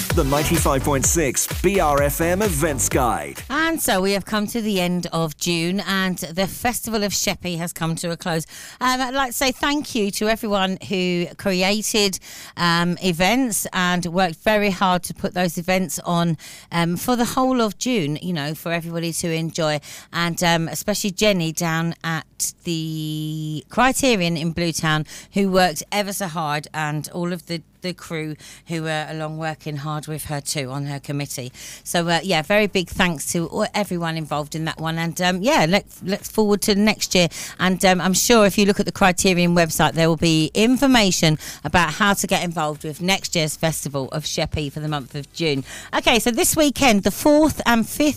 The 95.6 BRFM Events Guide. And so we have come to the end of June and the Festival of Sheppey has come to a close. I'd like to say thank you to everyone who created events and worked very hard to put those events on for the whole of June, you know, for everybody to enjoy. And especially Jenny down at the Criterion in Bluetown, who worked ever so hard, and all of the crew who were along working hard with her too on her committee. So very big thanks to everyone involved in that one. And let's forward to next year. And I'm sure if you look at the Criterion website, there will be information about how to get involved with next year's Festival of Sheppey for the month of June. Okay, so this weekend, the 4th and 5th